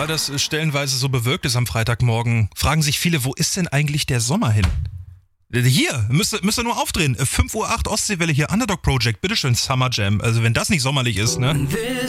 weil das stellenweise so bewölkt ist am Freitagmorgen, fragen sich viele, wo ist denn eigentlich der Sommer hin? Hier, müsst ihr nur aufdrehen. 5:08 Ostseewelle hier, Underdog Project, bitteschön, Summer Jam. Also wenn das nicht sommerlich ist, ne?